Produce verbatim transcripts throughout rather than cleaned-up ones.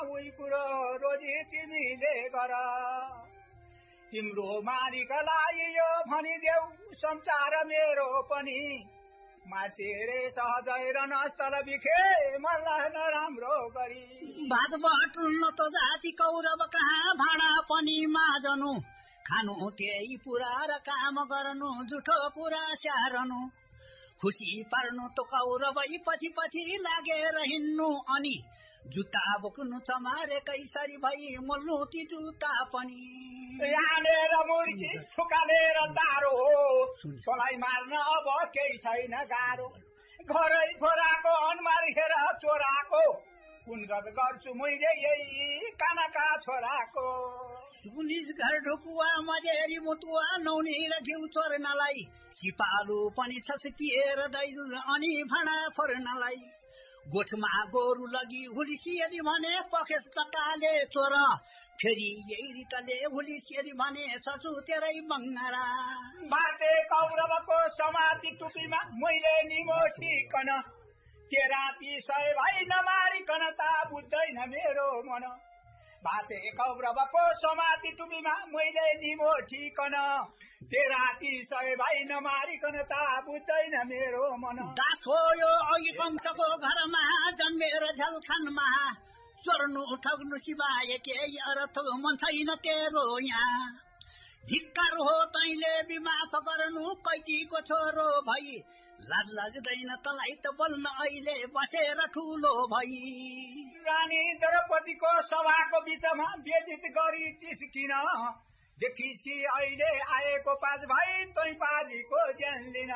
उही कुरो रोजी तिमीले गर तिम्रो मालिकलाई यो भनिदेऊ संसार मेरो पनि मार्चेरे सहजै र नस्थल बिखे मलाई नराम्रो गरी भात बटुल्न त जाति कौरव कहाँ भाडा पनि माझनु खानु त्यही पुरा र काम गर्नु जुठो कुरा स्याहार्नु खुसी पार्नु त कौरवै पछि पछि लागेर हिँड्नु अनि जुत्ता बोक्नु छ मारे कैसरी भई मोल्नु ती जुत्ता पनि यहाँनिर मुर्गी फुकालेर दारो हो तँलाई मार्न अब केही छैन गाह्रो घरै छोराको अनुहार हेर चोराको कुनगत गर्छु मैले यही कानाका छोराको सुनिस घर ढुकुवा मजेरी मुतुवा नौनी र घिउ चोर्नलाई सिपालु पनि छसकिएर दैजु अनि भाँडा फोर्नलाई गोठमा गोरु लगी हुलिसियरी भने पखेस टकाले चोर फेरि यही रितले हुलिसियरी भने ससु तेरै बङ्गारा बाटे कौरवको समाति टुपीमा मैले निमोठिकन तेराती सय भाइ नमारिकन ता बुझ्दैन मेरो मन बाटे कौरवको समाति टुपीमा मैले निमोठिकन तेराती सय भाइ नमारिकन ता बुझ्दैन मेरो मन दास हो यो अघि कंसको घरमा जन्मेर झलखानमा चोर्नु ठग्नु सिवाय केही अर्थ मन छैन तेरो यहाँ धिक्कार हो तैले बिमाफ गर्नु कैदीको छोरो भई लाज लाग्दैन तँलाई त बोल्न अहिले बसेर ठुलो भई रानी द्रौपदीको सभाको बिचमा बेजित गरी चिस्किन देखिस् कि अहिले आएको पाँच भाइ तै पाजीको ज्यान लिन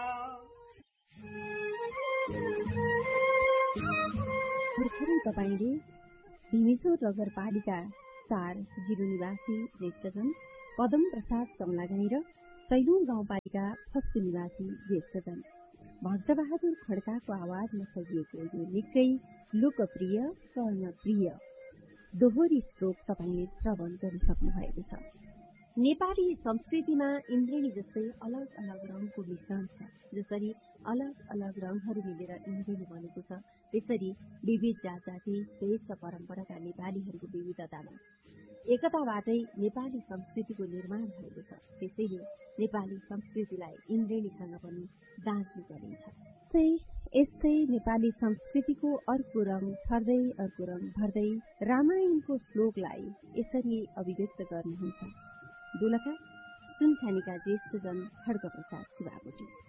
तपाईले भीमेश्वर नगरपालिका चार जिरो निवासी ज्येष्ठजन पदम प्रसाद चौलागाई र सैलुङ गाउँपालिका फस्टु निवासी ज्येष्ठजन भक्तबहादुर खड्काको आवाजमा सजिएको यो निकै लोकप्रिय कर्णप्रिय दोहोरी श्लोक तपाईले श्रवण गरिसक्नु भएको छ। नेपाली संस्कृतिमा इन्द्रेणी जस्तै अलग अलग रङको मिश्रण छ। जसरी अलग अलग रङहरू मिलेर इन्द्रेणी बनेको छ, त्यसरी विविध जात जाति देश र परम्पराका नेपालीहरूको विविधतामा एकताबाटै नेपाली संस्कृतिको निर्माण भएको छ। त्यसैले नेपाली संस्कृतिलाई इन्द्रेणीसँग पनि दाँच्नु गरिन्छ। यस्तै नेपाली संस्कृतिको अर्को रङ थर्दै अर्को रङ भर्दै रामायणको श्लोकलाई यसरी अभिव्यक्त गर्नुहुन्छ दोलखा सुनखानीका ज्येष्ठजन खड्ग प्रसाद शिवाकोटी।